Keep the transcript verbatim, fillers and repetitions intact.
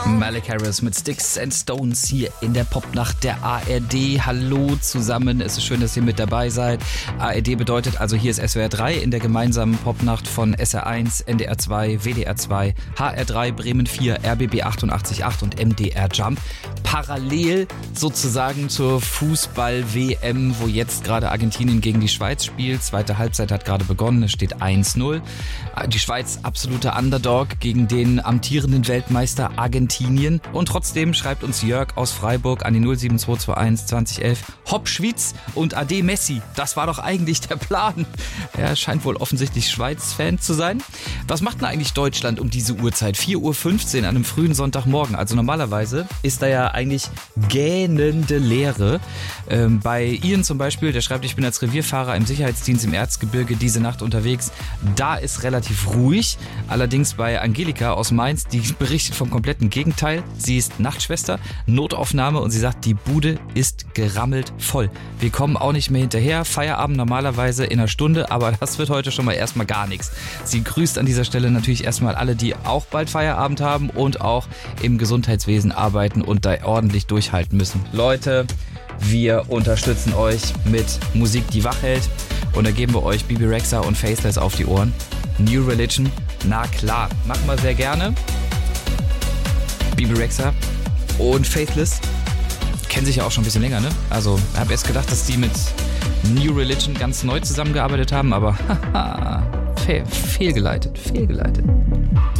Malik Harris mit Sticks and Stones hier in der Popnacht der A R D. Hallo zusammen, es ist schön, dass ihr mit dabei seid. A R D bedeutet also, hier ist S W R drei in der gemeinsamen Popnacht von S R eins, N D R zwei, W D R zwei, H R drei, Bremen vier, R B B achtundachtzig Komma acht und M D R Jump. Parallel sozusagen zur Fußball-W M, wo jetzt gerade Argentinien gegen die Schweiz spielt. Zweite Halbzeit hat gerade begonnen, es steht eins null. Die Schweiz absoluter Underdog gegen den amtierenden Weltmeister Argentinien. Und trotzdem schreibt uns Jörg aus Freiburg an die null sieben zwei zwei eins zwanzig elf Hopp Schwyz und Ade Messi. Das war doch eigentlich der Plan. Er scheint wohl offensichtlich Schweiz-Fan zu sein. Was macht denn eigentlich Deutschland um diese Uhrzeit? vier Uhr fünfzehn an einem frühen Sonntagmorgen. Also normalerweise ist da ja eigentlich gähnende Leere. Ähm, bei Ian zum Beispiel, der schreibt, ich bin als Revierfahrer im Sicherheitsdienst im Erzgebirge diese Nacht unterwegs. Da ist relativ ruhig. Allerdings bei Angelika aus Mainz, die berichtet vom kompletten Gegenteil. Sie ist Nachtschwester, Notaufnahme und sie sagt, die Bude ist gerammelt voll. Wir kommen auch nicht mehr hinterher. Feierabend normalerweise in einer Stunde, aber das wird heute schon mal erstmal gar nichts. Sie grüßt an dieser Stelle natürlich erstmal alle, die auch bald Feierabend haben und auch im Gesundheitswesen arbeiten und da ordentlich durchhalten müssen. Leute, wir unterstützen euch mit Musik, die wach hält. Und da geben wir euch Bebe Rexha und Faceless auf die Ohren. New Religion, na klar, machen wir sehr gerne. Bebe Rexha und Faithless kennen sich ja auch schon ein bisschen länger, ne? Also, ich habe erst gedacht, dass die mit New Religion ganz neu zusammengearbeitet haben, aber haha, fehl, fehlgeleitet, fehlgeleitet.